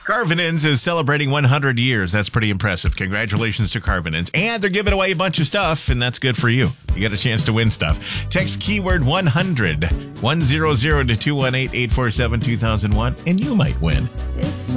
Carvinins is celebrating 100 years. That's pretty impressive. Congratulations to Carvinins. And they're giving away a bunch of stuff, and that's good for you. You get a chance to win stuff. Text keyword 100 100 to 218-847-2001, and you might win.